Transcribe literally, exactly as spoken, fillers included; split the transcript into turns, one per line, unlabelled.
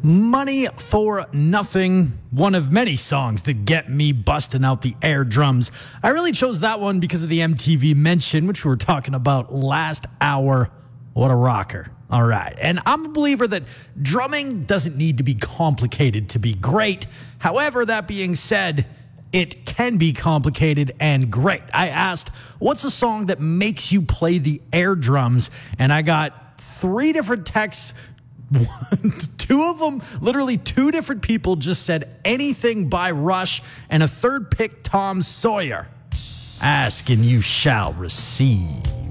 Money for Nothing, one of many songs that get me busting out the air drums. I really chose that one because of the M T V mention, which we were talking about last hour. What a rocker. All right. And I'm a believer that drumming doesn't need to be complicated to be great. However, that being said, it can be complicated and great. I asked, what's a song that makes you play the air drums? And I got three different texts. One, two of them, literally two different people just said anything by Rush, and a third picked Tom Sawyer. Ask and you shall receive.